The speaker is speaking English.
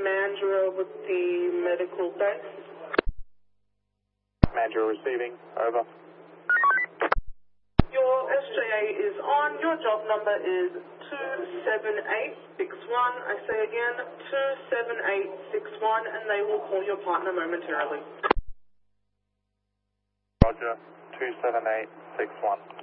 Mandurah with the medical base. Mandurah receiving, over. Your SJA is on. Your job number is 27861. I say again, 27861, and they will call your partner momentarily. Roger, 27861.